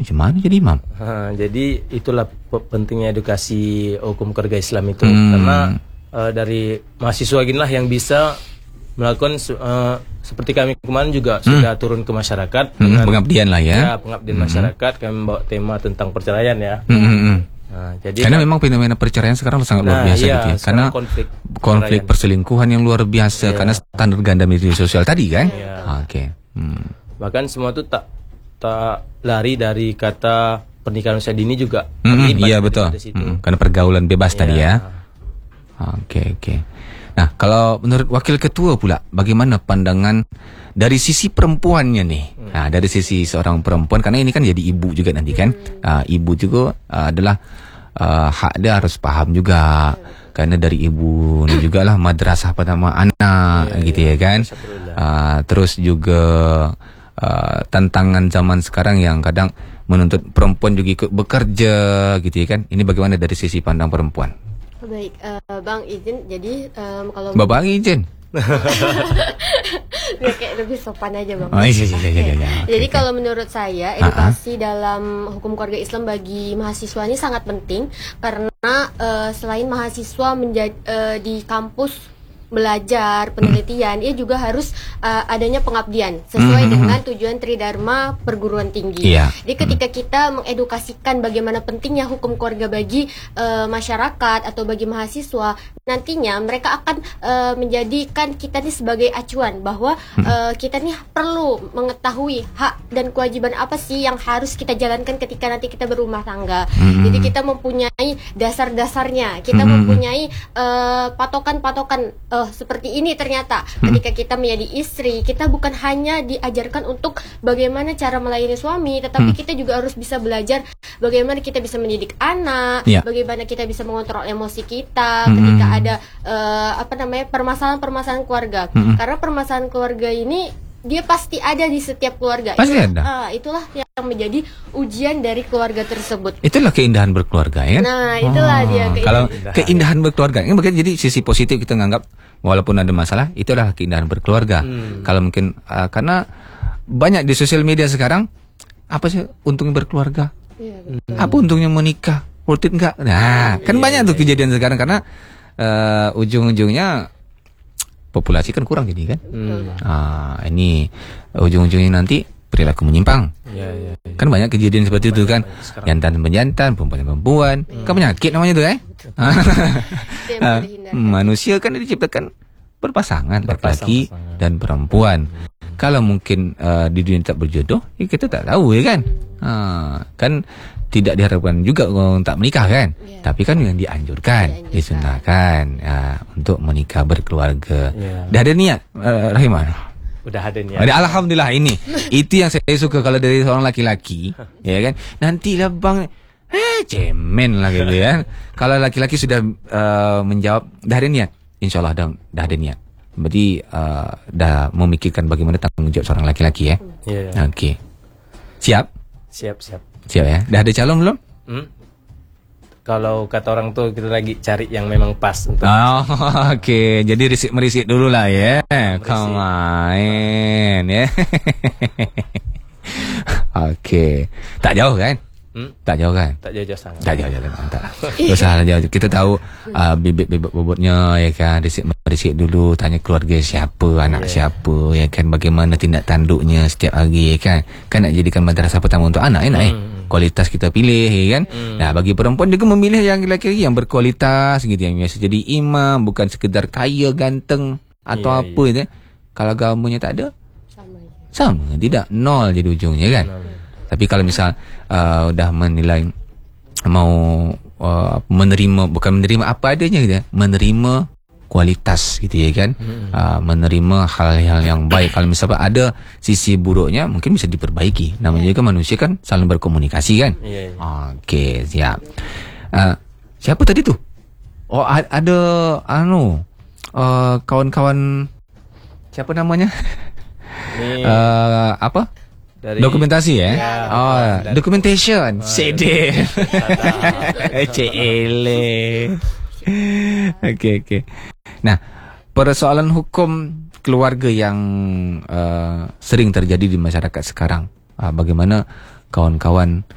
Gimana jadi imam? Jadi itulah pentingnya edukasi hukum keluarga Islam itu, karena dari mahasiswa ginilah yang bisa melakukan seperti kami kemarin juga sudah turun ke masyarakat dengan Pengabdian lah ya. Pengabdian masyarakat. Kami membawa tema tentang perceraian ya. Jadi karena memang fenomena perceraian sekarang sangat luar biasa gitu ya. Karena konflik perselingkuhan yang luar biasa karena standar ganda media sosial tadi kan. Bahkan semua itu tak lari dari kata pernikahan usia dini juga. Iya betul. Karena pergaulan bebas tadi ya. Oke. Nah, kalau menurut wakil ketua pula, bagaimana pandangan dari sisi perempuannya nih? Nah, dari sisi seorang perempuan, karena ini kan jadi ibu juga nanti kan. Ibu juga adalah hak dia harus paham juga. Karena dari ibu ini juga lah madrasah pertama anak gitu ya kan. Terus juga tantangan zaman sekarang yang kadang menuntut perempuan juga ikut bekerja gitu ya kan. Ini bagaimana dari sisi pandang perempuan? Baik, Bang izin. Jadi kalau Bapak izin. biar kayak lebih sopan aja Bang. Iya. Jadi kalau menurut saya edukasi dalam hukum keluarga Islam bagi mahasiswa ini sangat penting, karena selain mahasiswa di kampus belajar penelitian, ia juga harus adanya pengabdian sesuai dengan tujuan Tridharma perguruan tinggi. Jadi ketika kita mengedukasikan bagaimana pentingnya hukum keluarga bagi masyarakat atau bagi mahasiswa, nantinya mereka akan menjadikan kita ini sebagai acuan bahwa kita nih perlu mengetahui hak dan kewajiban apa sih yang harus kita jalankan ketika nanti kita berumah tangga. Jadi kita mempunyai dasar-dasarnya, kita mempunyai patokan-patokan. Seperti ini ternyata ketika kita menjadi istri, kita bukan hanya diajarkan untuk bagaimana cara melayani suami, tetapi kita juga harus bisa belajar bagaimana kita bisa mendidik anak, bagaimana kita bisa mengontrol emosi kita ketika ada permasalahan-permasalahan keluarga. Karena permasalahan keluarga ini dia pasti ada di setiap keluarga. Pasti ada. Itulah yang menjadi ujian dari keluarga tersebut. Itulah keindahan berkeluarga ya. Nah, itulah dia kalau keindahan berkeluarga. Ini mungkin jadi sisi positif kita nganggap walaupun ada masalah, itu adalah keindahan berkeluarga. Kalau mungkin karena banyak di sosial media sekarang, apa sih untungnya berkeluarga? Apa untungnya menikah? Worth it enggak? Nah, kan banyak tuh kejadian sekarang karena ujung-ujungnya populasi kan kurang jadi kan. Ini ujung-ujungnya nanti perilaku menyimpang. Kan banyak kejadian seperti itu kan. Jantan menjantan, perempuan. Kan penyakit namanya itu kan. Manusia kan diciptakan berpasangan, laki-laki dan perempuan. Kalau mungkin di dunia tak berjodoh, ya kita tak tahu ya kan. Kan tidak diharapkan juga tak menikah kan. Tapi kan yang dianjurkan, disunahkan untuk menikah berkeluarga. Dah ada niat, Rahimah? Udah ada niat. Alhamdulillah ini. Itu yang saya suka kalau dari seorang laki-laki, ya kan. Nantilah bang, cemen lah gitu ya. Kalau laki-laki sudah menjawab dah ada niat, insya Allah dah ada niat. Berarti dah memikirkan bagaimana tanggung jawab seorang laki-laki ya. Oke. Siap ya. Dah ada calon belum? Kalau kata orang tuh kita lagi cari yang memang pas untuk. Oke. Jadi merisik dulu lah ya. Kemain ya. Oke. Tak jauh kan? Tak jauh kan? Tak jauh sangat. Tak jauh mantap. Usaha jauh. Kita tahu bibit-bibit bobotnya ya kan. Risik dulu, tanya keluarga siapa, anak siapa ya kan, bagaimana tindak tanduknya setiap hari ya kan. Kan nak jadikan madrasah pertama untuk anak kualitas kita pilih ya kan. Nah, bagi perempuan juga memilih yang laki-laki yang berkualitas gitu, yang biasa jadi imam, bukan sekedar kaya, ganteng atau apa gitu. Kalau agamanya tak ada, sama tidak, nol jadi ujungnya kan. Tapi kalau misal udah menilai mau bukan menerima apa adanya gitu ya, menerima kualitas gitu ya kan, menerima hal-hal yang baik. Kalau misalnya ada sisi buruknya mungkin bisa diperbaiki. Namanya juga manusia kan saling berkomunikasi kan. Oke, siap. Siapa tadi tuh? Oh, ada kawan-kawan, siapa namanya? Apa? Dari dokumentasi ya? Documentation. CD. CL. Oke. Nah, persoalan hukum keluarga yang sering terjadi di masyarakat sekarang, bagaimana kawan-kawan